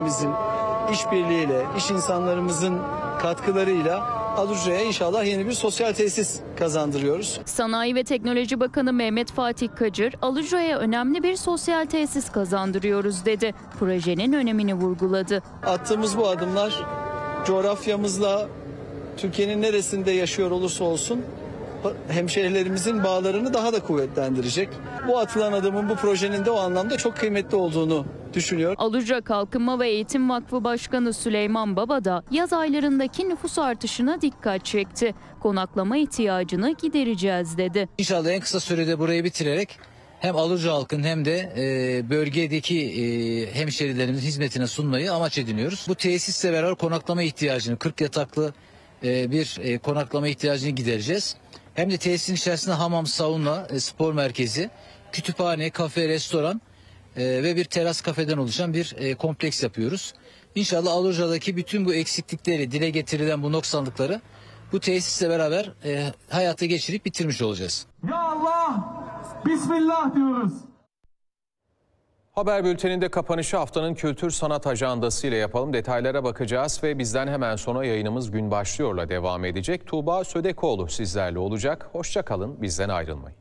Bizim işbirliğiyle, iş insanlarımızın katkılarıyla Alucra'ya inşallah yeni bir sosyal tesis kazandırıyoruz. Sanayi ve Teknoloji Bakanı Mehmet Fatih Kacır, Alucra'ya önemli bir sosyal tesis kazandırıyoruz dedi. Projenin önemini vurguladı. Attığımız bu adımlar coğrafyamızla Türkiye'nin neresinde yaşıyor olursa olsun hemşehrilerimizin bağlarını daha da kuvvetlendirecek. Bu atılan adımın, bu projenin de o anlamda çok kıymetli olduğunu düşünüyorum. Alucra Kalkınma ve Eğitim Vakfı Başkanı Süleyman Baba da yaz aylarındaki nüfus artışına dikkat çekti. Konaklama ihtiyacını gidereceğiz dedi. İnşallah en kısa sürede burayı bitirerek hem Alucra halkın hem de bölgedeki hemşehrilerimizin hizmetine sunmayı amaç ediniyoruz. Bu tesisle beraber konaklama ihtiyacını, 40 yataklı bir konaklama ihtiyacını gidereceğiz. Hem de tesisin içerisinde hamam, sauna, spor merkezi, kütüphane, kafe, restoran ve bir teras kafeden oluşan bir kompleks yapıyoruz. İnşallah Alucra'daki bütün bu eksiklikleri, dile getirilen bu noksanlıkları bu tesisle beraber hayata geçirip bitirmiş olacağız. Ya Allah, Bismillah diyoruz. Haber bülteninde kapanışı haftanın kültür sanat ajandası ile yapalım. Detaylara bakacağız ve bizden hemen sonra yayınımız Gün Başlıyor'la devam edecek. Tuğba Södekoğlu sizlerle olacak. Hoşça kalın, bizden ayrılmayın.